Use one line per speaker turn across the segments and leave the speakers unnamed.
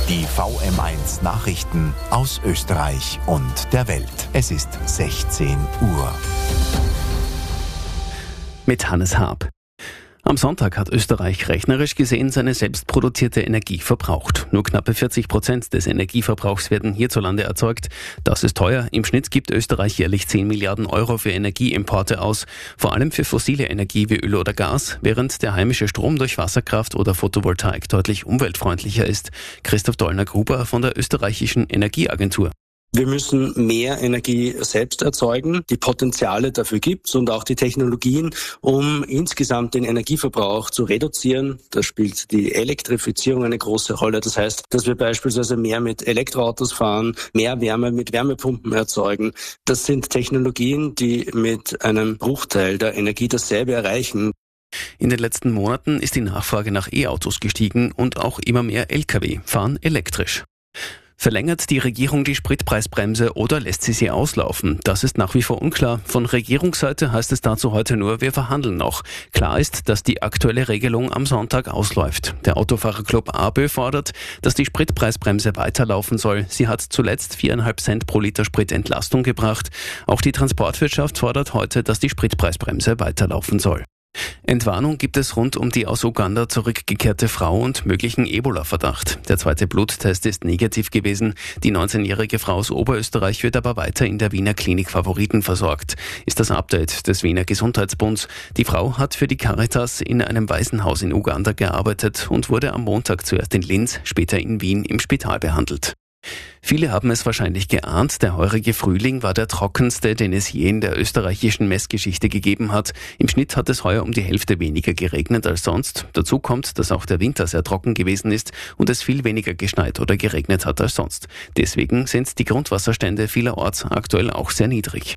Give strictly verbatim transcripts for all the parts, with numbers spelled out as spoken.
Die V M eins Nachrichten aus Österreich und der Welt. Es ist sechzehn Uhr.
Mit Hannes Haab. Am Sonntag hat Österreich rechnerisch gesehen seine selbstproduzierte Energie verbraucht. Nur knappe vierzig Prozent des Energieverbrauchs werden hierzulande erzeugt. Das ist teuer. Im Schnitt gibt Österreich jährlich zehn Milliarden Euro für Energieimporte aus, vor allem für fossile Energie wie Öl oder Gas, während der heimische Strom durch Wasserkraft oder Photovoltaik deutlich umweltfreundlicher ist. Christoph Dollner-Gruber von der österreichischen Energieagentur.
Wir müssen mehr Energie selbst erzeugen. Die Potenziale dafür gibt's und auch die Technologien, um insgesamt den Energieverbrauch zu reduzieren. Da spielt die Elektrifizierung eine große Rolle. Das heißt, dass wir beispielsweise mehr mit Elektroautos fahren, mehr Wärme mit Wärmepumpen erzeugen. Das sind Technologien, die mit einem Bruchteil der Energie dasselbe erreichen.
In den letzten Monaten ist die Nachfrage nach E-Autos gestiegen und auch immer mehr L K W fahren elektrisch. Verlängert die Regierung die Spritpreisbremse oder lässt sie sie auslaufen? Das ist nach wie vor unklar. Von Regierungsseite heißt es dazu heute nur, wir verhandeln noch. Klar ist, dass die aktuelle Regelung am Sonntag ausläuft. Der Autofahrerclub A B Ö fordert, dass die Spritpreisbremse weiterlaufen soll. Sie hat zuletzt viereinhalb Cent pro Liter Sprit Entlastung gebracht. Auch die Transportwirtschaft fordert heute, dass die Spritpreisbremse weiterlaufen soll. Entwarnung gibt es rund um die aus Uganda zurückgekehrte Frau und möglichen Ebola-Verdacht. Der zweite Bluttest ist negativ gewesen. Die neunzehnjährige Frau aus Oberösterreich wird aber weiter in der Wiener Klinik Favoriten versorgt. Ist das Update des Wiener Gesundheitsbunds. Die Frau hat für die Caritas in einem Waisenhaus in Uganda gearbeitet und wurde am Montag zuerst in Linz, später in Wien im Spital behandelt. Viele haben es wahrscheinlich geahnt, der heurige Frühling war der trockenste, den es je in der österreichischen Messgeschichte gegeben hat. Im Schnitt hat es heuer um die Hälfte weniger geregnet als sonst. Dazu kommt, dass auch der Winter sehr trocken gewesen ist und es viel weniger geschneit oder geregnet hat als sonst. Deswegen sind die Grundwasserstände vielerorts aktuell auch sehr niedrig.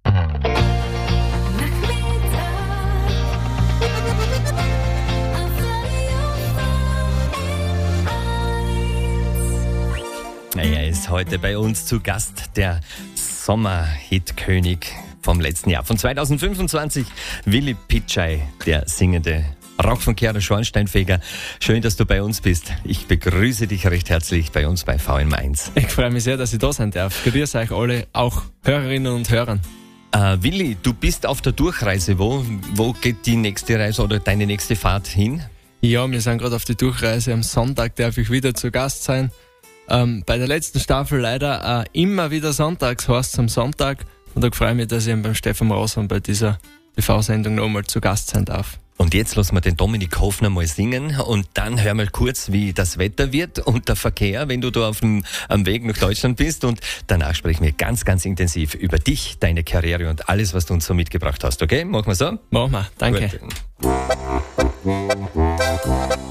Er ist heute bei uns zu Gast, der Sommerhit-König vom letzten Jahr, von zweitausendfünfundzwanzig, Willi Pitschei, der singende Rauchfangkehrer, Schornsteinfeger. Schön, dass du bei uns bist. Ich begrüße dich recht herzlich bei uns bei V M eins.
Ich freue mich sehr, dass ich da sein darf. Grüß euch alle, auch Hörerinnen und Hörer.
Äh, Willi, du bist auf der Durchreise. Wo, wo geht die nächste Reise oder deine nächste Fahrt hin?
Ja, wir sind gerade auf die Durchreise. Am Sonntag darf ich wieder zu Gast sein. Ähm, bei der letzten Staffel leider äh, immer wieder sonntags, heißt es am Sonntag. Und da freue ich mich, dass ich beim Stefan Rosam bei dieser T V-Sendung nochmal zu Gast sein darf.
Und jetzt lassen wir den Dominik Hofner mal singen und dann hör mal kurz, wie das Wetter wird und der Verkehr, wenn du da auf dem am Weg nach Deutschland bist. Und danach sprechen wir ganz, ganz intensiv über dich, deine Karriere und alles, was du uns so mitgebracht hast. Okay, machen wir so?
Machen wir, danke.
Gut.